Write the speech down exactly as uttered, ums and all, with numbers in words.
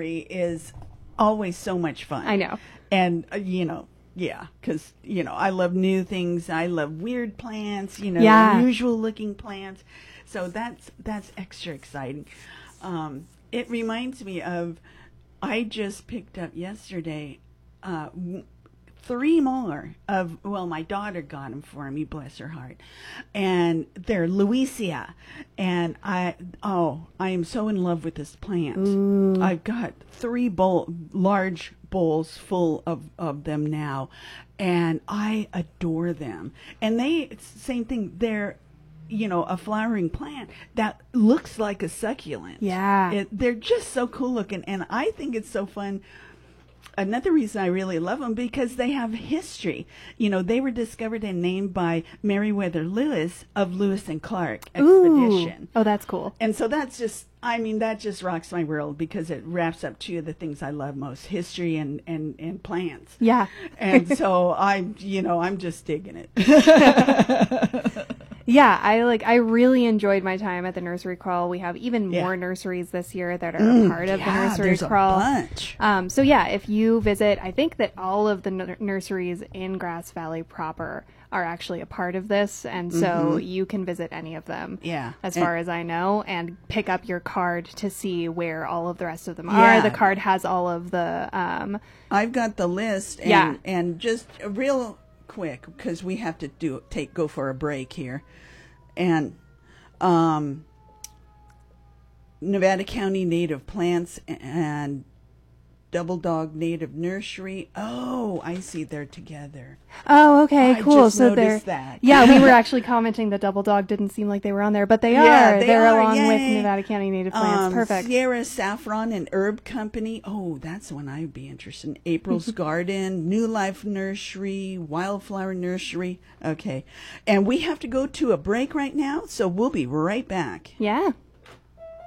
nursery is always so much fun. I know. And, uh, you know, yeah, because, you know, I love new things. I love weird plants, you know, Yeah. unusual looking plants. So that's that's extra exciting. Um, it reminds me of, I just picked up yesterday uh, w- three more of, well, my daughter got them for me, bless her heart. And they're Louisia. And I, oh, I am so in love with this plant. Ooh. I've got three bowl, large bowls full of, of them now. And I adore them. And they, it's the same thing, they're, you know, a flowering plant that looks like a succulent. Yeah. It, they're just so cool looking. And I think it's so fun. Another reason I really love them, because they have history. You know, they were discovered and named by Meriwether Lewis of Lewis and Clark Expedition. Ooh. Oh, that's cool. And so that's just, I mean, that just rocks my world, because it wraps up two of the things I love most, history and, and, and plants. Yeah. And so I, you know, I'm just digging it. Yeah, I like. I really enjoyed my time at the nursery crawl. We have even Yeah. more nurseries this year that are Mm, a part of yeah, the nursery there's crawl. a bunch. Um, so yeah, if you visit, I think that all of the nur- nurseries in Grass Valley proper are actually a part of this, and so Mm-hmm. you can visit any of them. Yeah. as And- far as I know, and pick up your card to see where all of the rest of them Yeah. are. The card has all of the. Um, I've got the list, and, Yeah. and just real quick, because we have to do take go for a break here, and um, Nevada County Native Plants and Double Dog Native Nursery. Oh, I see, they're together. oh, okay, I cool. just So they're. noticed that. Yeah, we were actually commenting that Double Dog didn't seem like they were on there, but they Yeah, are. they They're are, along with yay. Nevada County Native Plants. Um, Perfect. Sierra Saffron and Herb Company. Oh, that's one I'd be interested in. April's Garden, New Life Nursery, Wildflower Nursery. Okay. And we have to go to a break right now, so we'll be right back. Yeah.